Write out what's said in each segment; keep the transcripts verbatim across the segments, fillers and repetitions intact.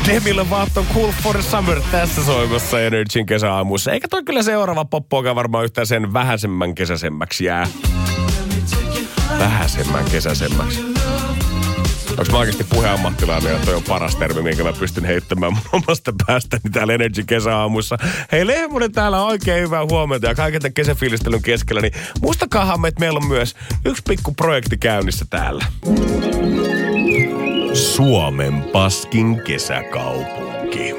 Demille Vaatton Cool for Summer tässä soimassa Energyn kesäaamuissa. Eikä toi kyllä seuraava poppoakaan varmaan yhtään sen vähäisemmän kesäsemmäksi jää. Vähäisemmän kesäsemmäksi. Onko mä oikeasti puheammattilainen ja toi on paras termi, minkä mä pystyn heittämään mun omasta päästäni täällä Energy kesäaamuissa. Hei, Lehmonen täällä on oikein hyvää huomenta ja kaiken tämän kesäfiilistelyn keskellä, niin muistakaahan me, että meillä on myös yksi pikku projekti käynnissä täällä. Suomen paskin kesäkaupunki.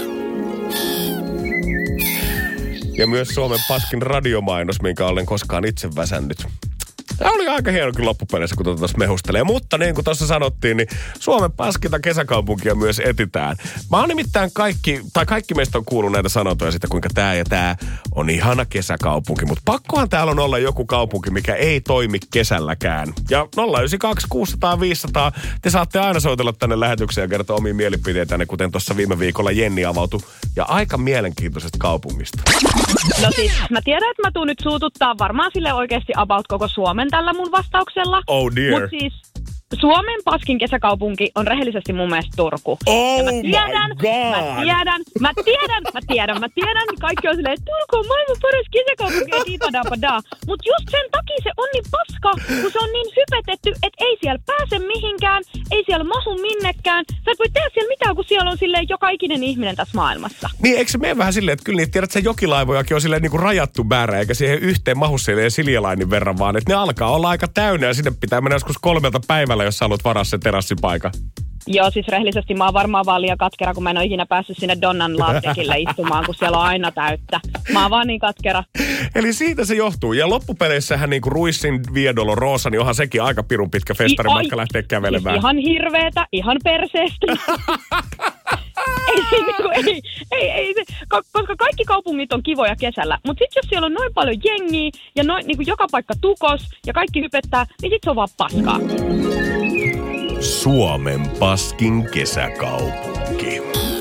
Ja myös Suomen paskin radiomainos, minkä olen koskaan itse väsännyt. Tämä oli aika hieno kyllä loppupeleissä, kun tuota mehustelee. Mutta niin kuin tuossa sanottiin, niin Suomen paskinta kesäkaupunkia myös etitään. Mä oon nimittäin kaikki, tai kaikki meistä on kuullut näitä sanontoja siitä, kuinka tää ja tää on ihana kesäkaupunki. Mutta pakkohan täällä on olla joku kaupunki, mikä ei toimi kesälläkään. Ja nolla yhdeksän kaksi kuusisataa viisisataa te saatte aina soitella tänne lähetykseen ja kertoa omia mielipiteitänne, kuten tuossa viime viikolla Jenni avautui. Ja aika mielenkiintoisesta kaupungista. No siis, mä tiedän, että mä tuun nyt suututtaa varmaan sille oikeasti about koko Suomen tällä mun vastauksella. Oh dear. Mut siis Suomen paskin kesäkaupunki on rehellisesti mun mielestä Turku. Oh ja mä tiedän, my God. mä tiedän, mä tiedän, mä tiedän, mä tiedän, kaikki on silleen, että Turku on maailman paras kesäkaupunki ja diipadapadaa. Mut just sen takia se on niin paska, kun se on niin hypetetty, että ei siellä pääse mihinkään, ei siellä mahu minnekään. Sä et voi tehdä siellä mitään, kun siellä on silleen joka ikinen ihminen tässä maailmassa. Niin, eikö se mene vähän silleen, että kyllä niitä tiedät, että se jokilaivojakin on silleen niin kuin rajattu määrä, eikä siihen yhteen mahu silleen Siljalainin verran, vaan että ne alkaa olla aika täynnä ja sinne pitää mennä joskus kolmelta päivällä, jos sä haluat varaa sen terassipaikan. Joo, siis rehellisesti mä oon varmaan vaan liian katkera, kun mä en ole ikinä päässyt sinne Donnan laattekille istumaan, kun siellä on aina täyttä. Mä oon vaan niin katkera. Eli siitä se johtuu. Ja loppupeleissähän niinku Ruissin Via Dolorosa, niin onhan sekin aika pirun pitkä festarimatka lähteä kävelemään. Ihan hirveetä, ihan perseestä. ei, niinku, ei, ei, ei se, koska kaikki kaupungit on kivoja kesällä. Mutta sitten jos siellä on noin paljon jengiä ja noin, niinku joka paikka tukos ja kaikki hypettää, niin sit se on vaan paskaa. Suomen paskin kesäkaupunki.